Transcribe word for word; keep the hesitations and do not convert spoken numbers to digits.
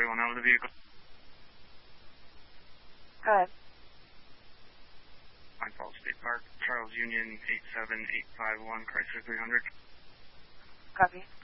Charlie one out of the vehicle. Go ahead. Pine Falls State Park, Charles Union eight seven eight five one, Chrysler three hundred. Copy.